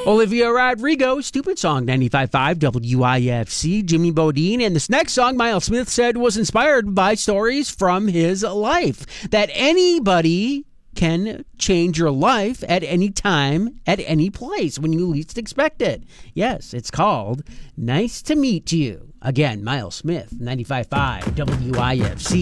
Olivia Rodrigo, Stupid Song, 95.5 WIFC, Jimmy Bodine. And this next song, Miles Smith said, was inspired by stories from his life. That anybody can change your life at any time, at any place, when you least expect it. Yes, it's called Nice to Meet You. Again, Miles Smith, 95.5 WIFC.